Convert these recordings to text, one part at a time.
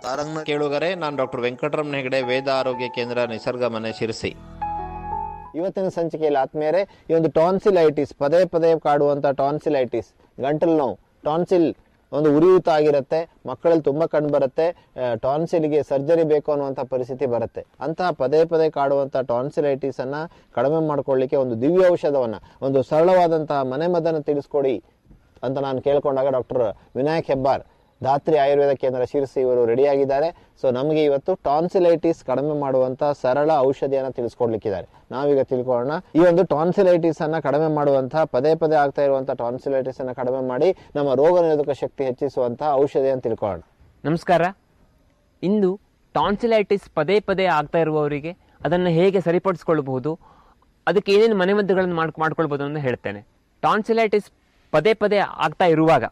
ತಾರಂಗ್ನ ಕೇಳುಗರೆ, ನಾನು ಡಾಕ್ಟರ್ ವೆಂಕಟರಮಣ ಹೆಗಡೆ, ವೇದ ಆರೋಗ್ಯ ಕೇಂದ್ರ, ನಿಸರ್ಗ ಮನೆ, ಶಿರಸಿ. ಇವತ್ತಿನ ಸಂಚಿಕೆಯಲ್ಲಿ ಆತ್ಮೀಯರೇ, ಈ ಒಂದು ಟಾನ್ಸಿಲೈಟಿಸ್, ಪದೇ ಪದೇ ಕಾಡುವಂಥ ಟಾನ್ಸಿಲೈಟಿಸ್, ಗಂಟಲು ನೋವು, ಟಾನ್ಸಿಲ್ ಒಂದು ಉರಿಯೂತ ಆಗಿರುತ್ತೆ, ಮಕ್ಕಳಲ್ಲಿ ತುಂಬ ಕಂಡು ಬರುತ್ತೆ. ಟಾನ್ಸಿಲ್ಗೆ ಸರ್ಜರಿ ಬೇಕು ಅನ್ನುವಂಥ ಪರಿಸ್ಥಿತಿ ಬರುತ್ತೆ. ಅಂತಹ ಪದೇ ಪದೇ ಕಾಡುವಂಥ ಟಾನ್ಸಿಲೈಟಿಸ್ ಅನ್ನ ಕಡಿಮೆ ಮಾಡ್ಕೊಳ್ಳಿಕ್ಕೆ ಒಂದು ದಿವ್ಯ ಔಷಧವನ್ನ, ಒಂದು ಸರಳವಾದಂತಹ ಮನೆಮದ್ದನ್ನು ತಿಳಿಸ್ಕೊಡಿ ಅಂತ ನಾನು ಕೇಳ್ಕೊಂಡಾಗ ಡಾಕ್ಟರ್ ವಿನಾಯಕ್ ಹೆಬ್ಬಾರ್, ಧಾತ್ರಿ ಆಯುರ್ವೇದ ಕೇಂದ್ರ, ಶಿರಸಿ, ಇವರು ರೆಡಿಯಾಗಿದ್ದಾರೆ. ಸೊ ನಮಗೆ ಇವತ್ತು ಟಾನ್ಸಿಲೈಟಿಸ್ ಕಡಿಮೆ ಮಾಡುವಂತ ಸರಳ ಔಷಧಿಯನ್ನ ತಿಳಿಸ್ಕೊಡ್ಲಿಕ್ಕಿದ್ದಾರೆ. ನಾವೀಗ ತಿಳ್ಕೊಳ್ಳೋಣ. ಈ ಒಂದು ಟಾನ್ಸಿಲೈಟಿಸ್ ಅನ್ನ ಕಡಿಮೆ ಮಾಡುವಂತಹ, ಪದೇ ಪದೇ ಆಗ್ತಾ ಇರುವಂತಹ ಟಾನ್ಸಿಲೈಟಿಸ್ ಅನ್ನ ಕಡಿಮೆ ಮಾಡಿ ನಮ್ಮ ರೋಗ ನಿರೋಧಕ ಶಕ್ತಿ ಹೆಚ್ಚಿಸುವಂತಹ ಔಷಧಿಯನ್ನು ತಿಳ್ಕೊಳ್ಳೋಣ. ನಮಸ್ಕಾರ. ಇಂದು ಟಾನ್ಸಿಲೈಟಿಸ್ ಪದೇ ಪದೇ ಆಗ್ತಾ ಇರುವವರಿಗೆ ಅದನ್ನು ಹೇಗೆ ಸರಿಪಡಿಸ್ಕೊಳ್ಬಹುದು, ಅದಕ್ಕೆ ಏನೇನು ಮನೆಮದ್ದುಗಳನ್ನು ಮಾಡ್ಕೊಳ್ಬೋದು ಅಂತ ಹೇಳ್ತೇನೆ. ಟಾನ್ಸಿಲೈಟಿಸ್ ಪದೇ ಪದೇ ಆಗ್ತಾ ಇರುವಾಗ,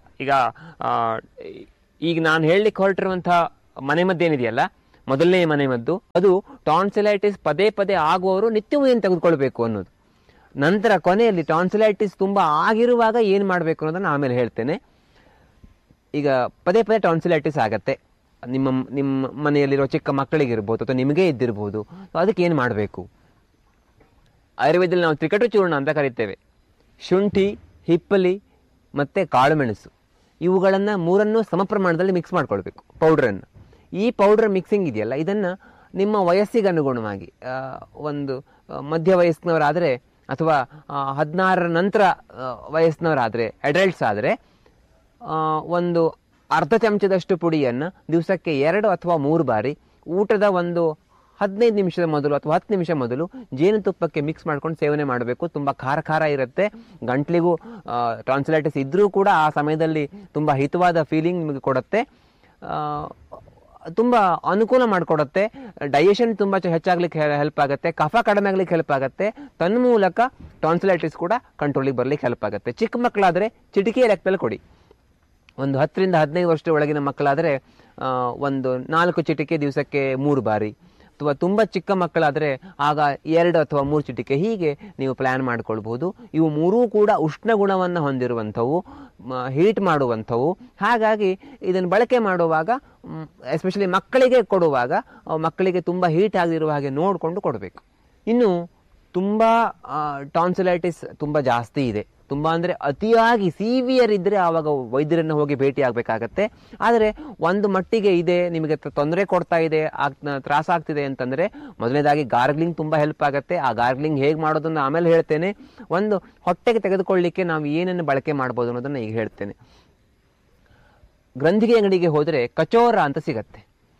ಈಗ ನಾನು ಹೇಳಲಿಕ್ಕೆ ಹೊರಟಿರುವಂತಹ ಮನೆಮದ್ದೇನಿದೆಯಲ್ಲ, ಮೊದಲನೇ ಮನೆಮದ್ದು, ಅದು ಟಾನ್ಸಿಲೈಟಿಸ್ ಪದೇ ಪದೇ ಆಗುವವರು ನಿತ್ಯವೂ ಏನು ತೆಗೆದುಕೊಳ್ಬೇಕು ಅನ್ನೋದು. ನಂತರ ಕೊನೆಯಲ್ಲಿ ಟಾನ್ಸಿಲೈಟಿಸ್ ತುಂಬ ಆಗಿರುವಾಗ ಏನು ಮಾಡಬೇಕು ಅನ್ನೋದನ್ನು ಆಮೇಲೆ ಹೇಳ್ತೇನೆ. ಈಗ ಪದೇ ಪದೇ ಟಾನ್ಸಿಲೈಟಿಸ್ ಆಗತ್ತೆ, ನಿಮ್ಮ ಮನೆಯಲ್ಲಿರೋ ಚಿಕ್ಕ ಮಕ್ಕಳಿಗಿರ್ಬೋದು ಅಥವಾ ನಿಮಗೇ ಇದ್ದಿರ್ಬೋದು. ಅದಕ್ಕೆ ಏನು ಮಾಡಬೇಕು? ಆಯುರ್ವೇದದಲ್ಲಿ ನಾವು ತ್ರಿಕಟು ಚೂರ್ಣ ಅಂತ ಕರಿತೇವೆ. ಶುಂಠಿ, ಹಿಪ್ಪಲಿ ಮತ್ತು ಕಾಳುಮೆಣಸು, ಇವುಗಳನ್ನು ಮೂರನ್ನು ಸಮ ಪ್ರಮಾಣದಲ್ಲಿ ಮಿಕ್ಸ್ ಮಾಡ್ಕೊಳ್ಬೇಕು, ಪೌಡ್ರನ್ನು. ಈ ಪೌಡ್ರ್ ಮಿಕ್ಸಿಂಗ್ ಇದೆಯಲ್ಲ, ಇದನ್ನು ನಿಮ್ಮ ವಯಸ್ಸಿಗೆ ಅನುಗುಣವಾಗಿ, ಒಂದು ಮಧ್ಯ ವಯಸ್ಸಿನವರಾದರೆ ಅಥವಾ 16 ನಂತರ ವಯಸ್ಸಿನವರಾದರೆ, ಅಡಲ್ಟ್ಸ್ ಆದರೆ, ಒಂದು ಅರ್ಧ ಚಮಚದಷ್ಟು ಪುಡಿಯನ್ನು ದಿವಸಕ್ಕೆ 2 ಅಥವಾ 3 ಬಾರಿ ಊಟದ ಒಂದು 15 ನಿಮಿಷದ ಮೊದಲು ಅಥವಾ 10 ನಿಮಿಷ ಮೊದಲು ಜೇನುತುಪ್ಪಕ್ಕೆ ಮಿಕ್ಸ್ ಮಾಡ್ಕೊಂಡು ಸೇವನೆ ಮಾಡಬೇಕು. ತುಂಬ ಖಾರ ಇರುತ್ತೆ. ಗಂಟ್ಲಿಗೂ ಟಾನ್ಸಿಲೈಟಿಸ್ ಇದ್ರೂ ಕೂಡ ಆ ಸಮಯದಲ್ಲಿ ತುಂಬ ಹಿತವಾದ ಫೀಲಿಂಗ್ ನಿಮಗೆ ಕೊಡುತ್ತೆ, ತುಂಬ ಅನುಕೂಲ ಮಾಡಿಕೊಡುತ್ತೆ. ಡೈಜೆಷನ್ ತುಂಬ ಹೆಚ್ಚಾಗ್ಲಿಕ್ಕೆ ಹೆಲ್ಪ್ ಆಗುತ್ತೆ, ಕಫ ಕಡಿಮೆ ಆಗ್ಲಿಕ್ಕೆ ಹೆಲ್ಪ್ ಆಗುತ್ತೆ. ತನ್ಮೂಲಕ ಟಾನ್ಸಿಲೈಟಿಸ್ ಕೂಡ ಕಂಟ್ರೋಲಿಗೆ ಬರ್ಲಿಕ್ಕೆ ಹೆಲ್ಪ್ ಆಗುತ್ತೆ. ಚಿಕ್ಕ ಮಕ್ಕಳಾದರೆ ಚಿಟಿಕೆಯ ಲೆಕ್ಕದಲ್ಲಿ ಕೊಡಿ. ಒಂದು 10 ರಿಂದ 15 ವರ್ಷದ ಒಳಗಿನ ಮಕ್ಕಳಾದರೆ ಒಂದು 4 ಚಿಟಿಕೆ ದಿವಸಕ್ಕೆ 3 ಬಾರಿ, ಅಥವಾ ತುಂಬ ಚಿಕ್ಕ ಮಕ್ಕಳಾದರೆ ಆಗ 2 ಅಥವಾ 3 ಚಿಟಿಕೆ, ಹೀಗೆ ನೀವು ಪ್ಲ್ಯಾನ್ ಮಾಡ್ಕೊಳ್ಬಹುದು. ಇವು ಮೂರೂ ಕೂಡ ಉಷ್ಣ ಗುಣವನ್ನು ಹೊಂದಿರುವಂಥವು, ಹೀಟ್ ಮಾಡುವಂಥವು. ಹಾಗಾಗಿ ಇದನ್ನು ಬಳಕೆ ಮಾಡುವಾಗ, ಎಸ್ಪೆಷಲಿ ಮಕ್ಕಳಿಗೆ ಕೊಡುವಾಗ, ಮಕ್ಕಳಿಗೆ ತುಂಬ ಹೀಟ್ ಆಗಿರುವ ಹಾಗೆ ನೋಡಿಕೊಂಡು ಕೊಡಬೇಕು. ಇನ್ನು ತುಂಬ ಟಾನ್ಸಿಲೈಟಿಸ್ ತುಂಬ ಜಾಸ್ತಿ ಇದೆ, ತುಂಬ ಅಂದರೆ ಅತಿಯಾಗಿ ಸಿವಿಯರ್ ಇದ್ದರೆ ಆವಾಗ ವೈದ್ಯರನ್ನು ಹೋಗಿ ಭೇಟಿ ಆಗಬೇಕಾಗತ್ತೆ. ಆದರೆ ಒಂದು ಮಟ್ಟಿಗೆ ಇದೆ, ನಿಮಗೆ ತೊಂದರೆ ಕೊಡ್ತಾ ಇದೆ, ತ್ರಾಸಾಗ್ತಿದೆ ಅಂತಂದರೆ, ಮೊದಲನೇದಾಗಿ ಗಾರ್ಗ್ಲಿಂಗ್ ತುಂಬ ಹೆಲ್ಪ್ ಆಗುತ್ತೆ. ಆ ಗಾರ್ಗ್ಲಿಂಗ್ ಹೇಗೆ ಮಾಡೋದನ್ನು ಆಮೇಲೆ ಹೇಳ್ತೇನೆ. ಒಂದು ಹೊಟ್ಟೆಗೆ ತೆಗೆದುಕೊಳ್ಳಿಕ್ಕೆ ನಾವು ಏನನ್ನು ಬಳಕೆ ಮಾಡ್ಬೋದು ಅನ್ನೋದನ್ನು ಈಗ ಹೇಳ್ತೇನೆ. ಗ್ರಂಥಿಗೆ ಅಂಗಡಿಗೆ ಹೋದರೆ ಕಚೋರ ಅಂತ ಸಿಗತ್ತೆ.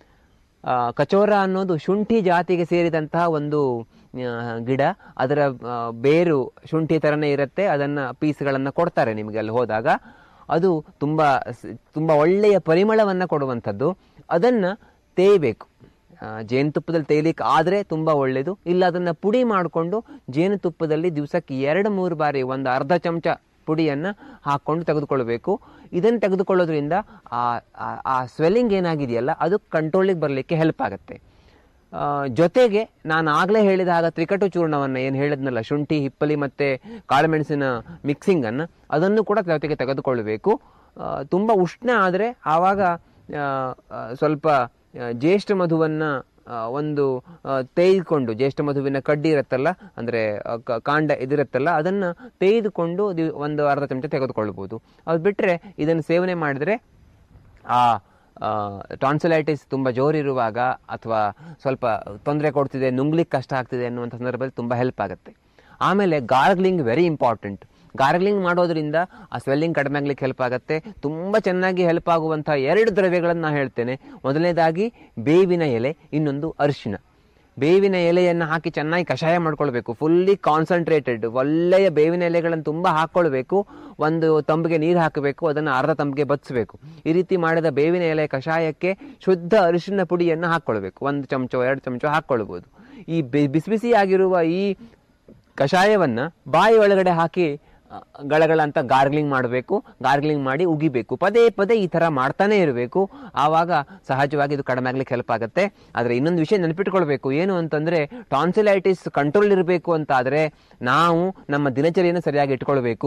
ಕಚೋರ ಅನ್ನೋದು ಶುಂಠಿ ಜಾತಿಗೆ ಸೇರಿದಂತಹ ಒಂದು ಗಿಡ. ಅದರ ಬೇರು ಶುಂಠಿ ಥರನೇ ಇರುತ್ತೆ. ಅದನ್ನು ಪೀಸ್ಗಳನ್ನು ಕೊಡ್ತಾರೆ ನಿಮಗೆ ಅಲ್ಲಿ ಹೋದಾಗ. ಅದು ತುಂಬ ಒಳ್ಳೆಯ ಪರಿಮಳವನ್ನು ಕೊಡುವಂಥದ್ದು. ಅದನ್ನು ತೇಯಬೇಕು, ಜೇನುತುಪ್ಪದಲ್ಲಿ ತೇಯಲಿಕ್ಕೆ ಆದರೆ ತುಂಬ ಒಳ್ಳೆಯದು. ಇಲ್ಲ ಅದನ್ನು ಪುಡಿ ಮಾಡಿಕೊಂಡು ಜೇನುತುಪ್ಪದಲ್ಲಿ ದಿವಸಕ್ಕೆ 2-3 ಬಾರಿ ಒಂದು ಅರ್ಧ ಚಮಚ ಪುಡಿಯನ್ನು ಹಾಕ್ಕೊಂಡು ತೆಗೆದುಕೊಳ್ಬೇಕು. ಇದನ್ನು ತೆಗೆದುಕೊಳ್ಳೋದ್ರಿಂದ ಆ ಸ್ವೆಲ್ಲಿಂಗ್ ಏನಾಗಿದೆಯಲ್ಲ ಅದು ಕಂಟ್ರೋಲಿಗೆ ಬರಲಿಕ್ಕೆ ಹೆಲ್ಪ್ ಆಗುತ್ತೆ. ಜೊತೆಗೆ ನಾನು ಆಗಲೇ ಹೇಳಿದ ಹಾಗೆ ತ್ರಿಕಟು ಚೂರ್ಣವನ್ನು ಏನು ಹೇಳಿದ್ನಲ್ಲ, ಶುಂಠಿ, ಹಿಪ್ಪಲಿ ಮತ್ತು ಕಾಳುಮೆಣಸಿನ ಮಿಕ್ಸಿಂಗನ್ನು, ಅದನ್ನು ಕೂಡ ಜೊತೆಗೆ ತೆಗೆದುಕೊಳ್ಳಬೇಕು. ತುಂಬ ಉಷ್ಣ ಆದರೆ ಆವಾಗ ಸ್ವಲ್ಪ ಜ್ಯೇಷ್ಠ ಮಧುವನ್ನು ಒಂದು ತೇಯ್ದುಕೊಂಡು, ಜ್ಯೇಷ್ಠ ಮಧುವಿನ ಕಡ್ಡಿ ಇರುತ್ತಲ್ಲ, ಅಂದರೆ ಕಾಂಡ ಇದಿರುತ್ತಲ್ಲ, ಅದನ್ನು ತೇಯ್ದುಕೊಂಡು ಒಂದು ಅರ್ಧ ಚಮಚ ತೆಗೆದುಕೊಳ್ಬೋದು. ಅದು ಬಿಟ್ಟರೆ ಇದನ್ನು ಸೇವನೆ ಮಾಡಿದರೆ ಆ ಟಾನ್ಸಿಲೈಟಿಸ್ ತುಂಬ ಜೋರಿರುವಾಗ ಅಥವಾ ಸ್ವಲ್ಪ ತೊಂದರೆ ಕೊಡ್ತಿದೆ, ನುಂಗ್ಲಿಕ್ಕೆ ಕಷ್ಟ ಆಗ್ತಿದೆ ಅನ್ನುವಂಥ ಸಂದರ್ಭದಲ್ಲಿ ತುಂಬ ಹೆಲ್ಪ್ ಆಗುತ್ತೆ. ಆಮೇಲೆ ಗಾರ್ಗ್ಲಿಂಗ್ ವೆರಿ ಇಂಪಾರ್ಟೆಂಟ್. ಗಾರ್ಗ್ಲಿಂಗ್ ಮಾಡೋದ್ರಿಂದ ಆ ಸ್ವೆಲ್ಲಿಂಗ್ ಕಡಿಮೆ ಆಗ್ಲಿಕ್ಕೆ ಹೆಲ್ಪ್ ಆಗುತ್ತೆ. ತುಂಬ ಚೆನ್ನಾಗಿ ಹೆಲ್ಪ್ ಆಗುವಂಥ 2 ದ್ರವ್ಯಗಳನ್ನು ನಾನು ಹೇಳ್ತೇನೆ. ಮೊದಲನೇದಾಗಿ ಬೇವಿನ ಎಲೆ, ಇನ್ನೊಂದು ಅರಿಶಿನ. ಬೇವಿನ ಎಲೆಯನ್ನು ಹಾಕಿ ಚೆನ್ನಾಗಿ ಕಷಾಯ ಮಾಡ್ಕೊಳ್ಬೇಕು, ಫುಲ್ಲಿ ಕಾನ್ಸಂಟ್ರೇಟೆಡ್. ಒಳ್ಳೆಯ ಬೇವಿನ ಎಲೆಗಳನ್ನು ತುಂಬ ಹಾಕ್ಕೊಳ್ಬೇಕು. ಒಂದು ತಂಬಿಗೆ ನೀರು ಹಾಕಬೇಕು, ಅದನ್ನು ಅರ್ಧ ತಂಬಿಗೆ ಬದಿಸಬೇಕು. ಈ ರೀತಿ ಮಾಡಿದ ಬೇವಿನ ಎಲೆ ಕಷಾಯಕ್ಕೆ ಶುದ್ಧ ಅರಿಶಿನ ಪುಡಿಯನ್ನು ಹಾಕ್ಕೊಳ್ಬೇಕು. 1 ಚಮಚ 2 ಚಮಚ ಹಾಕ್ಕೊಳ್ಬೋದು. ಈ ಬಿಸಿ ಆಗಿರುವ ಈ ಕಷಾಯವನ್ನು ಬಾಯಿ ಒಳಗಡೆ ಹಾಕಿ ಗಳಗಳ ಅಂತ ಗಾರ್ಗ್ಲಿಂಗ್ ಮಾಡಬೇಕು. ಗಾರ್ಗ್ಲಿಂಗ್ ಮಾಡಿ ಉಗಿಬೇಕು. ಪದೇ ಪದೇ ಈ ಥರ ಮಾಡ್ತಾನೆ ಇರಬೇಕು. ಆವಾಗ ಸಹಜವಾಗಿ ಇದು ಕಡಿಮೆ ಆಗ್ಲಿಕ್ಕೆ ಹೆಲ್ಪ್ ಆಗುತ್ತೆ. ಆದರೆ ಇನ್ನೊಂದು ವಿಷಯ ನೆನಪಿಟ್ಕೊಳ್ಬೇಕು, ಏನು ಅಂತಂದರೆ, ಟಾನ್ಸಿಲೈಟಿಸ್ ಕಂಟ್ರೋಲ್ ಇರಬೇಕು ಅಂತಾದರೆ ನಾವು ನಮ್ಮ ದಿನಚರಿಯನ್ನು ಸರಿಯಾಗಿ ಇಟ್ಕೊಳ್ಬೇಕು.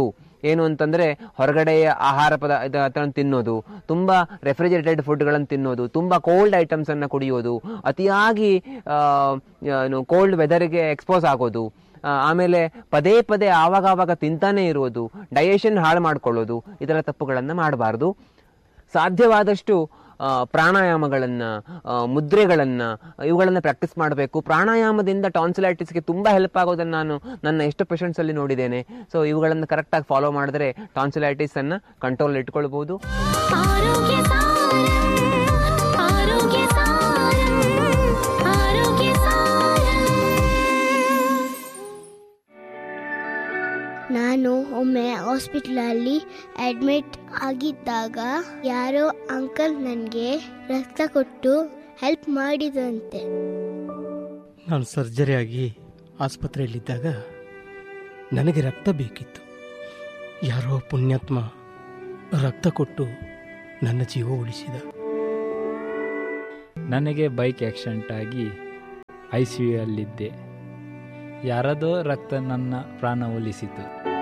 ಏನು ಅಂತಂದರೆ ಹೊರಗಡೆಯ ಆಹಾರ ಪದಾರ್ಥಗಳನ್ನು ತಿನ್ನೋದು, ತುಂಬ ರೆಫ್ರಿಜರೇಟೆಡ್ ಫುಡ್ಗಳನ್ನು ತಿನ್ನೋದು, ತುಂಬ ಕೋಲ್ಡ್ ಐಟಮ್ಸನ್ನು ಕುಡಿಯೋದು, ಅತಿಯಾಗಿ ಕೋಲ್ಡ್ ವೆದರ್ಗೆ ಎಕ್ಸ್ಪೋಸ್ ಆಗೋದು, ಆಮೇಲೆ ಪದೇ ಪದೇ ಆವಾಗ ತಿಂತಾನೆ ಇರೋದು, ಡೈಜೆಷನ್ ಹಾಳು ಮಾಡ್ಕೊಳ್ಳೋದು, ಇದರ ತಪ್ಪುಗಳನ್ನು ಮಾಡಬಾರ್ದು. ಸಾಧ್ಯವಾದಷ್ಟು ಪ್ರಾಣಾಯಾಮಗಳನ್ನು, ಮುದ್ರೆಗಳನ್ನು, ಇವುಗಳನ್ನು ಪ್ರಾಕ್ಟೀಸ್ ಮಾಡಬೇಕು. ಪ್ರಾಣಾಯಾಮದಿಂದ ಟಾನ್ಸಿಲೈಟಿಸ್ಗೆ ತುಂಬ ಹೆಲ್ಪ್ ಆಗೋದನ್ನು ನಾನು ನನ್ನ ಎಷ್ಟು ಪೇಷಂಟ್ಸಲ್ಲಿ ನೋಡಿದ್ದೇನೆ. ಸೊ ಇವುಗಳನ್ನು ಕರೆಕ್ಟಾಗಿ ಫಾಲೋ ಮಾಡಿದ್ರೆ ಟಾನ್ಸಿಲೈಟಿಸನ್ನು ಕಂಟ್ರೋಲ್ ಇಟ್ಕೊಳ್ಬೋದು. ನಾನು ಒಮ್ಮೆ ಹಾಸ್ಪಿಟ್ಲಲ್ಲಿ ಅಡ್ಮಿಟ್ ಆಗಿದ್ದಾಗ ಯಾರೋ ಅಂಕಲ್ ನನಗೆ ರಕ್ತ ಕೊಟ್ಟು ಹೆಲ್ಪ್ ಮಾಡಿದಂತೆ. ನಾನು ಸರ್ಜರಿ ಆಗಿ ಆಸ್ಪತ್ರೆಯಲ್ಲಿದ್ದಾಗ ನನಗೆ ರಕ್ತ ಬೇಕಿತ್ತು. ಯಾರೋ ಪುಣ್ಯಾತ್ಮ ರಕ್ತ ಕೊಟ್ಟು ನನ್ನ ಜೀವ ಉಳಿಸಿದ. ನನಗೆ ಬೈಕ್ ಆಕ್ಸಿಡೆಂಟ್ ಆಗಿ ICU ಯಲ್ಲಿದ್ದೆ. ಯಾರದೋ ರಕ್ತ ನನ್ನ ಪ್ರಾಣ ಉಳಿಸಿತು.